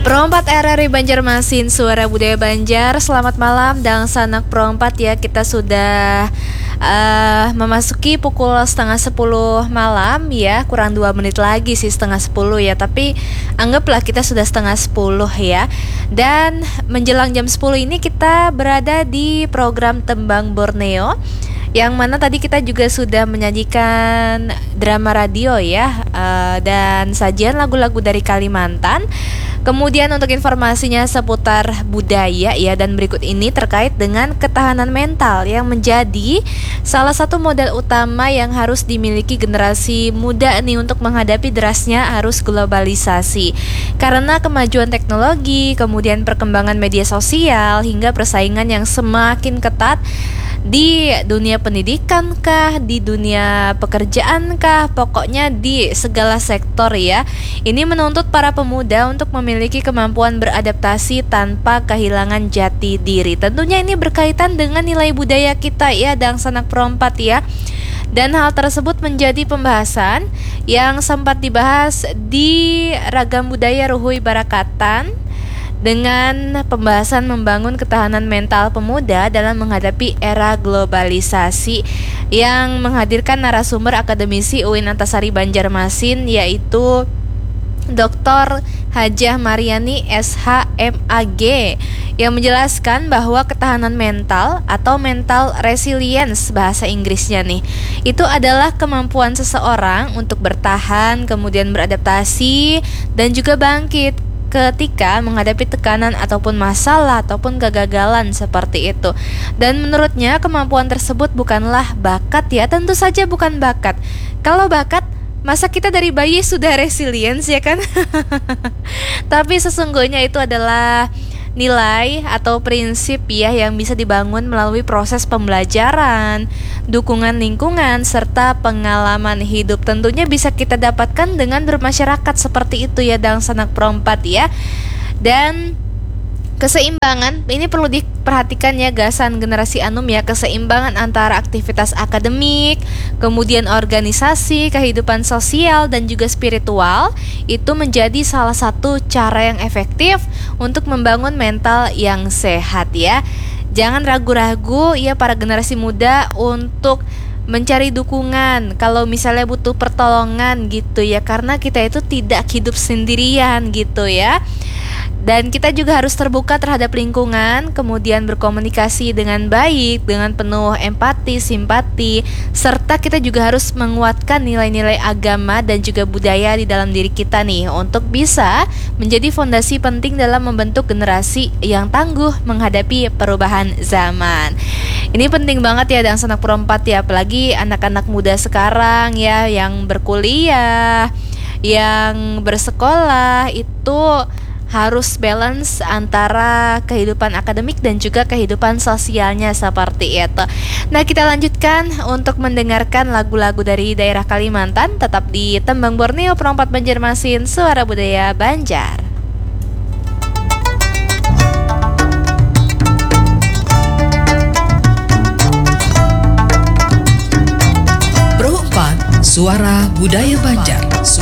Pro 4 RRI Banjarmasin, Suara Budaya Banjar. Selamat malam dan sanak Pro 4 ya. Kita sudah memasuki pukul setengah 10 malam ya. Kurang 2 menit lagi sih setengah 10 ya. Tapi anggaplah kita sudah setengah 10 ya. Dan menjelang jam 10 ini kita berada di program Tembang Borneo, yang mana tadi kita juga sudah menyajikan drama radio ya, dan sajian lagu-lagu dari Kalimantan. Kemudian untuk informasinya seputar budaya ya, dan berikut ini terkait dengan ketahanan mental yang menjadi salah satu modal utama yang harus dimiliki generasi muda nih untuk menghadapi derasnya arus globalisasi. Karena kemajuan teknologi, kemudian perkembangan media sosial hingga persaingan yang semakin ketat di dunia pendidikan kah, di dunia pekerjaan kah, pokoknya di segala sektor ya. Ini menuntut para pemuda untuk memiliki kemampuan beradaptasi tanpa kehilangan jati diri. Tentunya ini berkaitan dengan nilai budaya kita ya, dan sanak perompat ya. Dan hal tersebut menjadi pembahasan yang sempat dibahas di Ragam Budaya Ruhui Barakatan, dengan pembahasan membangun ketahanan mental pemuda dalam menghadapi era globalisasi, yang menghadirkan narasumber akademisi UIN Antasari Banjarmasin, yaitu Dr. Hajah Mariani SH.MAG, yang menjelaskan bahwa ketahanan mental atau mental resilience bahasa Inggrisnya nih, itu adalah kemampuan seseorang untuk bertahan, kemudian beradaptasi dan juga bangkit ketika menghadapi tekanan ataupun masalah ataupun kegagalan seperti itu. Dan menurutnya kemampuan tersebut bukanlah bakat ya, tentu saja bukan bakat. Kalau bakat, masa kita dari bayi sudah resilience ya kan? Tapi sesungguhnya itu adalah nilai atau prinsip ya, yang bisa dibangun melalui proses pembelajaran, dukungan lingkungan, serta pengalaman hidup. Tentunya bisa kita dapatkan dengan bermasyarakat seperti itu ya, dan sanak perompat ya. Dan keseimbangan, ini perlu diperhatikan ya, gasan generasi Anum ya, keseimbangan antara aktivitas akademik, kemudian organisasi, kehidupan sosial, dan juga spiritual, itu menjadi salah satu cara yang efektif untuk membangun mental yang sehat ya. Jangan ragu-ragu ya para generasi muda untuk mencari dukungan kalau misalnya butuh pertolongan gitu ya, karena kita itu tidak hidup sendirian gitu ya. Dan kita juga harus terbuka terhadap lingkungan, kemudian berkomunikasi dengan baik, dengan penuh empati, simpati, serta kita juga harus menguatkan nilai-nilai agama dan juga budaya di dalam diri kita nih, untuk bisa menjadi fondasi penting dalam membentuk generasi yang tangguh menghadapi perubahan zaman. Ini penting banget ya, dan sanak perompat ya, apalagi anak-anak muda sekarang ya, yang berkuliah, yang bersekolah, itu harus balance antara kehidupan akademik dan juga kehidupan sosialnya seperti itu. Nah, kita lanjutkan untuk mendengarkan lagu-lagu dari daerah Kalimantan, tetap di Tembang Borneo, Pro 4 Banjarmasin, Suara Budaya Banjar. Pro 4 Suara Budaya Banjar.